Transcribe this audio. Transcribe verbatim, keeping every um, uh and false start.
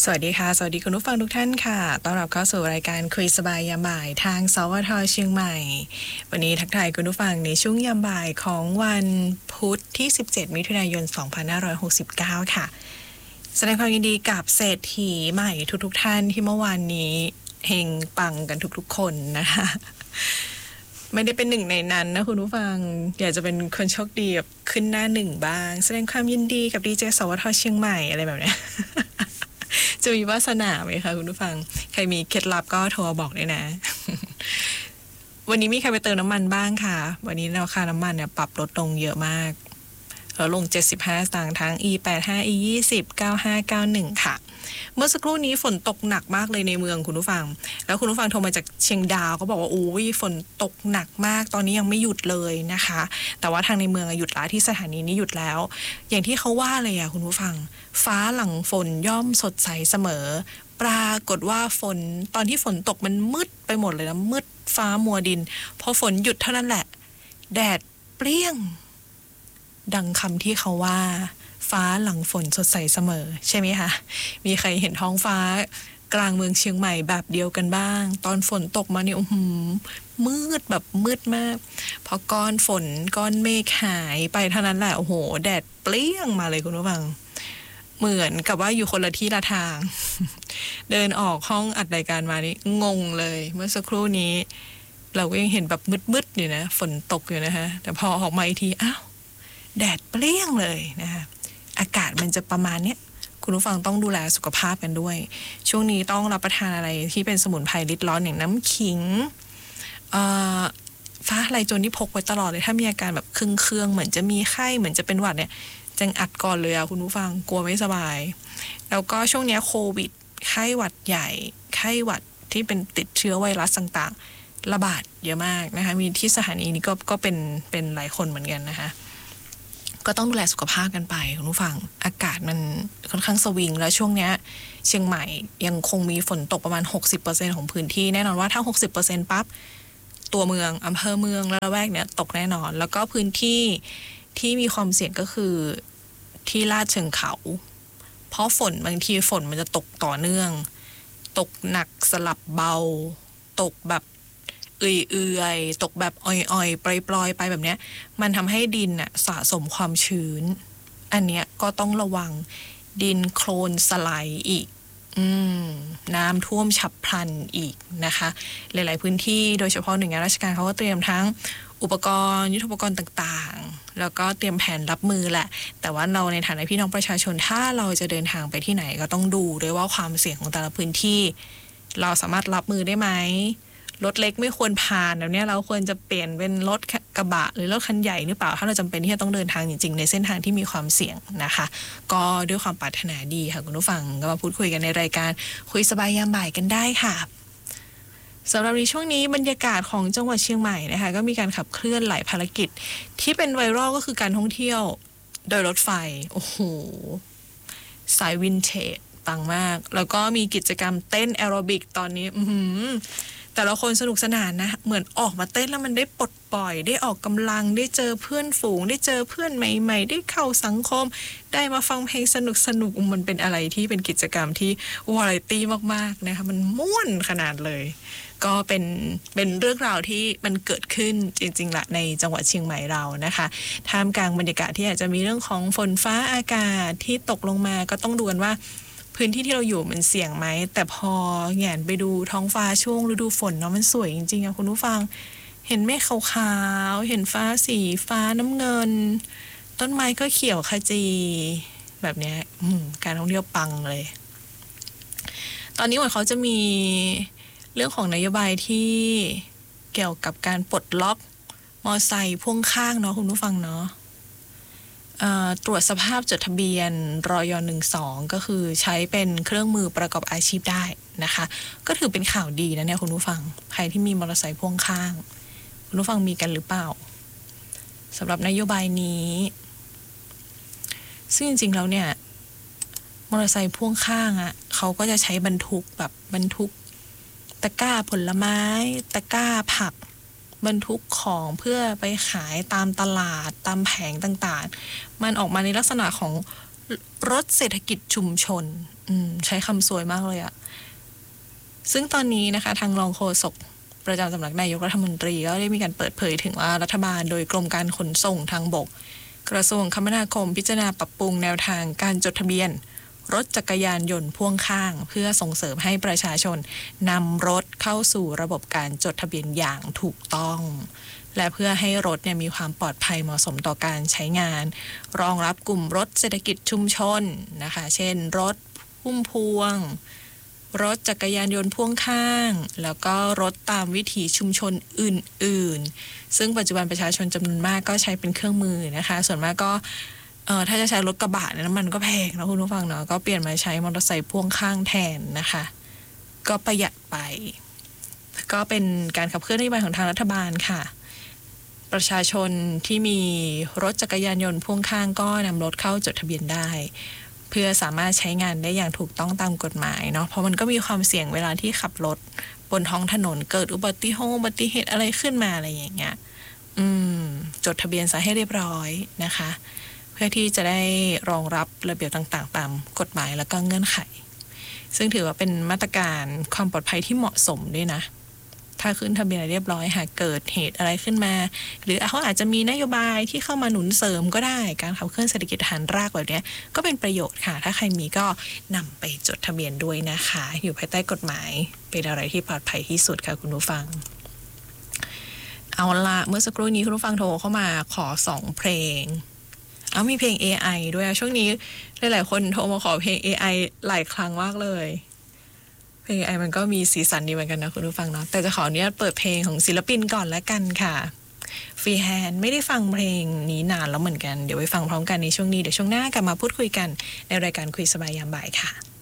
สวัสดีค่ะสวัสดีคุณผู้ฟังทุกท่านค่ะต้อนรับเข้าสู่รายการคุยสบายยามบ่ายทางสวทเชียงใหม่วันนี้ทักทายคุณผู้ฟังในช่วงยามบ่ายของวันพุธที่สิบเจ็ดมิถุนายนสองพันห้าร้อยหกสิบเก้าค่ะแสดงความยินดีกับเศรษฐีใหม่ทุกๆท่านที่เมื่อวานนี้เฮงปังกันทุกๆคนนะคะไม่ได้เป็นหนึ่งในนั้นนะคุณผู้ฟังอยากจะเป็นคนโชคดีแบบขึ้นหน้าหนึ่งบ้างแสดงความยินดีกับดีเจสวทเชียงใหม่อะไรแบบนี้ จะมีวาสนาไหมคะคุณผู้ฟังใครมีเคล็ดลับก็โทรบอกด้วยนะ วันนี้มีใครไปเติมน้ำมันบ้างค่ะวันนี้ราคาน้ำมันเนี่ยปรับลดลงเยอะมากลดลงเจ็ดสิบห้าสตางค์ทั้ง อี แปดสิบห้า อี ยี่สิบ เก้าห้าเก้าหนึ่ง ค่ะเมื่อสักครู่นี้ฝนตกหนักมากเลยในเมืองคุณผู้ฟังแล้วคุณผู้ฟังโทรมาจากเชียงดาวก็บอกว่าโอ้ยฝนตกหนักมากตอนนี้ยังไม่หยุดเลยนะคะแต่ว่าทางในเมืองหยุดแล้วที่สถานีนี้หยุดแล้วอย่างที่เขาว่าเลยอ่ะคุณผู้ฟังฟ้าหลังฝนย่อมสดใสเสมอปรากฏว่าฝนตอนที่ฝนตกมันมืดไปหมดเลยนะมืดฟ้ามัวดินพอฝนหยุดเท่านั้นแหละแดดเปรี้ยงดังคำที่เขาว่าฟ้าหลังฝนสดใสเสมอใช่ไหมคะมีใครเห็นท้องฟ้ากลางเมืองเชียงใหม่แบบเดียวกันบ้างตอนฝนตกมาเนี่ยอื้มืดแบบมืดมากพอก้อนฝนก้อนเมฆหายไปเท่านั้นแหละโอ้โหแดดเปรี้ยงมาเลยคุณผู้ฟังเหมือนกับว่าอยู่คนละที่ละทาง เดินออกห้องอัดรายการมานี่งงเลยเมื่อสักครู่นี้เราก็ยังเห็นแบบมืดๆอยู่นะฝนตกอยู่นะคะแต่พอออกมาอีกทีอ้าวแดดเปรี้ยงเลยนะคะอากาศมันจะประมาณเนี้ยคุณผู้ฟังต้องดูแลสุขภาพกันด้วยช่วงนี้ต้องรับประทานอะไรที่เป็นสมุนไพรลิดร้อนอย่างน้ำขิงฟ้าทะลายโจรที่พกไว้ตลอดเลยถ้ามีอาการแบบเครื่องๆเหมือนจะมีไข้เหมือนจะเป็นหวัดเนี่ยจังอัดก่อนเลยอะคุณผู้ฟังกลัวไม่สบายแล้วก็ช่วงนี้โควิดไข้หวัดใหญ่ไข้หวัดที่เป็นติดเชื้อไวรัสต่างๆระบาดเยอะมากนะคะมีที่สถานีนี้ก็ก็เป็นเป็นหลายคนเหมือนกันนะคะก็ต้องดูแลสุขภาพกันไปคุณผู้ฟังอากาศมันค่อนข้างสวิงแล้วช่วงนี้เชียงใหม่ยังคงมีฝนตกประมาณ หกสิบเปอร์เซ็นต์ ของพื้นที่แน่นอนว่าถ้า หกสิบเปอร์เซ็นต์ ปั๊บตัวเมืองอำเภอเมืองและละแวกเนี่ยตกแน่นอนแล้วก็พื้นที่ที่มีความเสี่ยงก็คือที่ลาดเชิงเขาเพราะฝนบางทีฝนมันจะตกต่อเนื่องตกหนักสลับเบาตกแบบเอื่อยๆตกแบบอ่อยๆปล่อยๆไปแบบเนี้ยมันทำให้ดินน่ะสะสมความชื้นอันเนี้ยก็ต้องระวังดินโคลนสไลด์อีกอืมน้ำท่วมฉับพลันอีกนะคะหลายๆพื้นที่โดยเฉพาะหน่วยงานราชการเขาก็เตรียมทั้งอุปกรณ์ยุทโธปกรณ์ต่างๆแล้วก็เตรียมแผนรับมือแหละแต่ว่าเราในฐานะพี่น้องประชาชนถ้าเราจะเดินทางไปที่ไหนก็ต้องดูด้วยว่าความเสี่ยงของแต่ละพื้นที่เราสามารถรับมือได้ไหมรถเล็กไม่ควรผ่านแบบนี้เราควรจะเปลี่ยนเป็นรถกระบะหรือรถคันใหญ่หรือเปล่าถ้าเราจำเป็นที่จะต้องเดินทางจริงๆในเส้นทางที่มีความเสี่ยงนะคะก็ด้วยความปรารถนาดีค่ะคุณผู้ฟังก็มาพูดคุยกันในรายการคุยสบายยามบ่ายกันได้ค่ะสำหรับในช่วงนี้บรรยากาศของจังหวัดเชียงใหม่นะคะก็มีการขับเคลื่อนหลายภารกิจที่เป็นไวรัลก็คือการท่องเที่ยวโดยรถไฟโอ้โหสายวินเทจปังมากแล้วก็มีกิจกรรมเต้นแอโรบิกตอนนี้อือแต่ละคนสนุกสนานนะเหมือนออกมาเต้นแล้วมันได้ปลดปล่อยได้ออกกำลังได้เจอเพื่อนฝูงได้เจอเพื่อนใหม่ๆได้เข้าสังคมได้มาฟังเพลงสนุกสนุกมันเป็นอะไรที่เป็นกิจกรรมที่วาไรตี้มากๆนะคะมันม่วนขนาดเลยก็เป็นเป็นเรื่องราวที่มันเกิดขึ้นจริงๆละในจังหวัดเชียงใหม่เรานะคะท่ามกลางบรรยากาศที่อาจจะมีเรื่องของฝนฟ้าอากาศที่ตกลงมาก็ต้องดูกันว่าพื้นที่ที่เราอยู่มันเสี่ยงไหมแต่พอแงนไปดูท้องฟ้าช่วงฤดูฝนเนาะมันสวยจริงๆอะคุณผู้ฟังเห็นเมฆขาวๆเห็นฟ้าสีฟ้าน้ำเงินต้นไม้ก็เขียวขจีแบบนี้การท่องเที่ยวปังเลยตอนนี้เหมือนเขาจะมีเรื่องของนโยบายที่เกี่ยวกับการปลดล็อกมอไซค์พ่วงข้างเนาะคุณผู้ฟังเนาะตรวจสภาพจดทะเบียนรอยหนึ่งสองก็คือใช้เป็นเครื่องมือประกอบอาชีพได้นะคะก็ถือเป็นข่าวดีนะเนี่ยคุณผู้ฟังใครที่มีมอเตอร์ไซค์พ่วงข้างคุณผู้ฟังมีกันหรือเปล่าสำหรับนโยบายนี้ซึ่งจริงๆแล้วเนี่ยมอเตอร์ไซค์พ่วงข้างอ่ะเขาก็จะใช้บรรทุกแบบบรรทุกตะกร้าผลไม้ตะกร้าผักบรรทุกของเพื่อไปขายตามตลาดตามแผงต่างๆมันออกมาในลักษณะของรถเศรษฐกิจชุมชนอืมใช้คำสวยมากเลยอะซึ่งตอนนี้นะคะทางรองโฆษกประจำสำนักนายกรัฐมนตรีก็ได้มีการเปิดเผยถึงว่ารัฐบาลโดยกรมการขนส่งทางบกกระทรวงคมนาคมพิจารณาปรับปรุงแนวทางการจดทะเบียนรถจักรยานยนต์พ่วงข้างเพื่อส่งเสริมให้ประชาชนนำรถเข้าสู่ระบบการจดทะเบียนอย่างถูกต้องและเพื่อให้รถเนี่ยมีความปลอดภัยเหมาะสมต่อการใช้งานรองรับกลุ่มรถเศรษฐกิจชุมชนนะคะเช่นรถพุ่มพวงรถจักรยานยนต์พ่วงข้างแล้วก็รถตามวิถีชุมชนอื่นๆซึ่งปัจจุบันประชาชนจำนวนมากก็ใช้เป็นเครื่องมือนะคะส่วนมากก็เอ่อถ้าจะใช้รถกระบะเนี่ยน้ำมันก็แพงนะคุณผู้ฟังเนาะก็เปลี่ยนมาใช้มอเตอร์ไซค์พ่วงข้างแทนนะคะก็ประหยัดไปก็เป็นการขับเคลื่อนนโยบายของทางรัฐบาลค่ะประชาชนที่มีรถจักรยานยนต์พ่วงข้างก็นำรถเข้าจดทะเบียนได้เพื่อสามารถใช้งานได้อย่างถูกต้องตามกฎหมายเนาะเพราะมันก็มีความเสี่ยงเวลาที่ขับรถบนท้องถนนเกิดอุบัติเหตุอุบัติเหตุอะไรขึ้นมาอะไรอย่างเงี้ยอืมจดทะเบียนซะให้เรียบร้อยนะคะเพื่อที่จะได้รองรับระเบียบต่างๆตามกฎหมายแล้วก็เงื่อนไขซึ่งถือว่าเป็นมาตรการความปลอดภัยที่เหมาะสมด้วยนะถ้าขึ้นทะเบียนเรียบร้อยหากเกิดเหตุอะไรขึ้นมาหรือเขาอาจจะมีนโยบายที่เข้ามาหนุนเสริมก็ได้การขับเคลื่อนเศรษฐกิจฐานรากแบบนี้ก็เป็นประโยชน์ค่ะถ้าใครมีก็นำไปจดทะเบียนด้วยนะคะอยู่ภายใต้กฎหมายเป็นอะไรที่ปลอดภัยที่สุดค่ะคุณผู้ฟังเอาละเมื่อสักครู่นี้คุณผู้ฟังโทรเข้ามาขอสองเพลงเอามีเพลง เอ ไอ ด้วยช่วงนี้หลายๆคนโทรมาขอเพลง เอ ไอ หลายครั้งมากเลยเพลง เอ ไอ มันก็มีสีสันดีเหมือนกันนะคุณผู้ฟังเนาะแต่จะขออนุญาตเปิดเพลงของศิลปินก่อนแล้วกันค่ะฟรีแฮนด์ไม่ได้ฟังเพลงนี้นานแล้วเหมือนกันเดี๋ยวไปฟังพร้อมกันในช่วงนี้เดี๋ยวช่วงหน้ากลับมาพูดคุยกันในรายการคุยสบายยามบ่ายค่ะ